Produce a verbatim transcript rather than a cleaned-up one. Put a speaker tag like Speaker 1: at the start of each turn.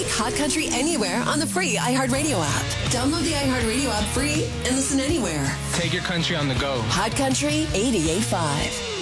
Speaker 1: Make Hot Country anywhere on the free iHeartRadio app. Download the iHeartRadio app free and listen anywhere.
Speaker 2: Take your country on the go.
Speaker 1: Hot Country eighty-eight point five.